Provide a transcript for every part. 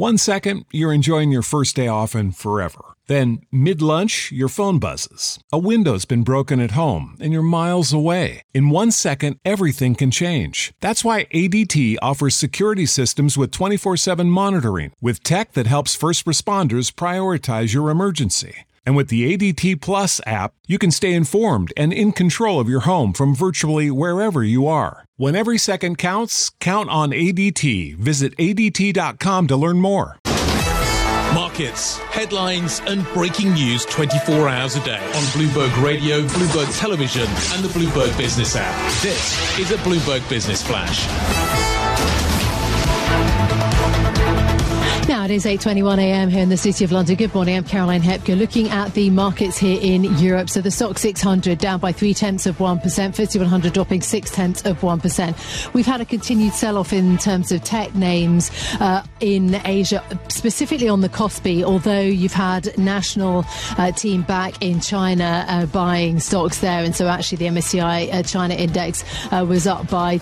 1 second, you're enjoying your first day off and forever. Then, mid-lunch, your phone buzzes. A window's been broken at home, and you're miles away. In 1 second, everything can change. That's why ADT offers security systems with 24/7 monitoring, with tech that helps first responders prioritize your emergency. And with the ADT Plus app, you can stay informed and in control of your home from virtually wherever you are. When every second counts, count on ADT. Visit ADT.com to learn more. Markets, headlines and breaking news 24 hours a day on Bloomberg Radio, Bloomberg Television and the Bloomberg Business app. This is a Bloomberg Business Flash. Now it is 8:21 a.m. here in the City of London. Good morning, I'm Caroline Hepker. Looking at the markets here in Europe. So the STOXX 600 down by 0.3%, FTSE 100 dropping 0.6%. We've had a continued sell-off in terms of tech names in Asia, specifically on the Kospi, although you've had national team back in China buying stocks there. And so actually the MSCI China index was up by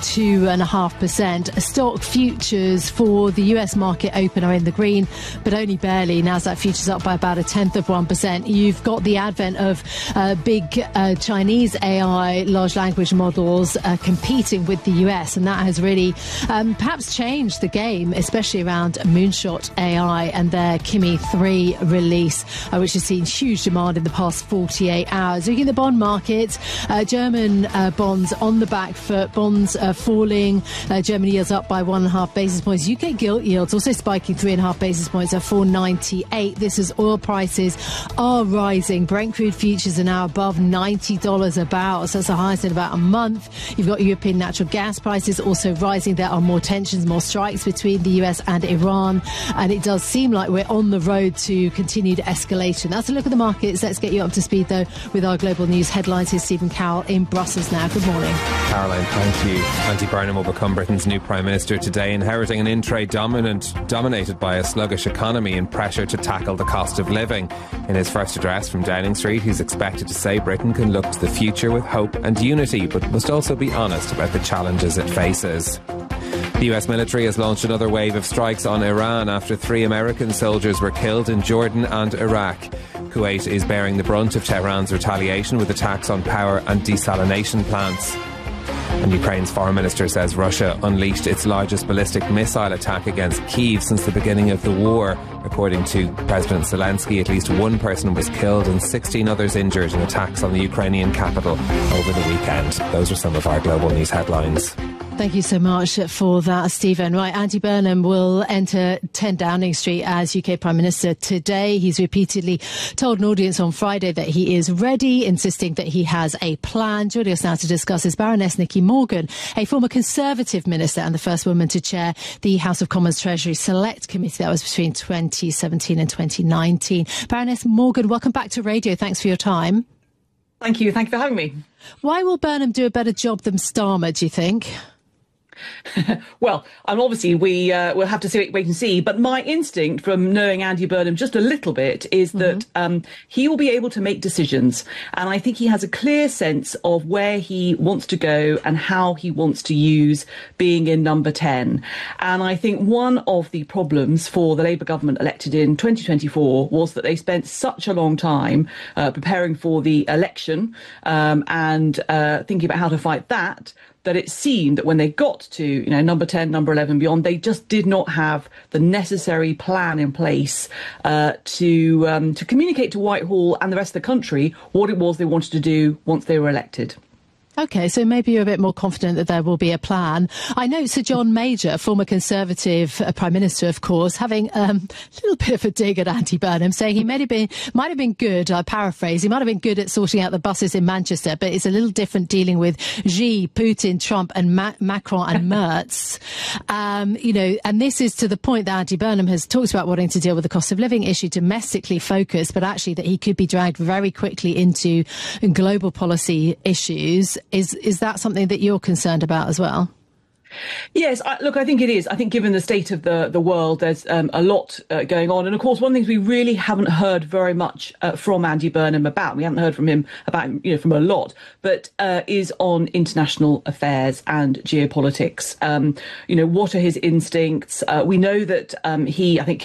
2.5%. Stock futures for the US market open are in the green, but only barely. Nasdaq futures up by about 0.1%. You've got the advent of big Chinese AI large language models competing with the US, and that has really perhaps changed the game, especially around Moonshot AI and their Kimi 3 release, which has seen huge demand in the past 48 hours. Looking at the bond market, German bonds on the back foot, bonds falling, German yields up by 1.5 basis points. UK gilt yields also spiking 3.5 basis points at 4.98. This is oil prices are rising. Brent crude futures are now above $90 a barrel. So that's the highest in about a month. You've got European natural gas prices also rising. There are more tensions, more strikes between the US and Iran. And it does seem like we're on the road to continued escalation. That's a look at the markets. Let's get you up to speed, though, with our global news headlines. Here's Stephen Carroll in Brussels now. Good morning. Caroline, thank you. Andy Burnham will become Britain's new Prime Minister today, inheriting an in-trade dominated by a sluggish economy and pressure to tackle the cost of living. In his first address from Downing Street, he's expected to say Britain can look to the future with hope and unity, but must also be honest about the challenges it faces. The US military has launched another wave of strikes on Iran after 3 American soldiers were killed in Jordan and Iraq. Kuwait is bearing the brunt of Tehran's retaliation with attacks on power and desalination plants. And Ukraine's foreign minister says Russia unleashed its largest ballistic missile attack against Kyiv since the beginning of the war. According to President Zelensky, at least 1 person was killed and 16 others injured in attacks on the Ukrainian capital over the weekend. Those are some of our global news headlines. Thank you so much for that, Stephen. Right, Andy Burnham will enter 10 Downing Street as UK Prime Minister today. He's repeatedly told an audience on Friday that he is ready, insisting that he has a plan. Joining us now to discuss is Baroness Nicky Morgan, a former Conservative minister and the first woman to chair the House of Commons Treasury Select Committee. That was between 2017 and 2019. Baroness Morgan, welcome back to radio. Thanks for your time. Thank you. Thank you for having me. Why will Burnham do a better job than Starmer, do you think? Well, and obviously we'll have to wait and see. But my instinct from knowing Andy Burnham just a little bit is that he will be able to make decisions. And I think he has a clear sense of where he wants to go and how he wants to use being in number 10. And I think one of the problems for the Labour government elected in 2024 was that they spent such a long time preparing for the election and thinking about how to fight that it seemed that when they got to, number 10, number 11, beyond, they just did not have the necessary plan in place to communicate to Whitehall and the rest of the country what it was they wanted to do once they were elected. OK, so maybe you're a bit more confident that there will be a plan. I know Sir John Major, former Conservative Prime Minister, of course, having a little bit of a dig at Andy Burnham, saying he might have been good, I paraphrase, he might have been good at sorting out the buses in Manchester, but it's a little different dealing with Xi, Putin, Trump and Macron and Merz. And this is to the point that Andy Burnham has talked about wanting to deal with the cost of living issue domestically focused, but actually that he could be dragged very quickly into global policy issues. Is that something that you're concerned about as well? Yes, look, I think it is. I think given the state of the world, there's a lot going on. And of course, one of the things we really haven't heard very much from Andy Burnham about, we haven't heard from him about, from a lot, but is on international affairs and geopolitics. What are his instincts? We know that I think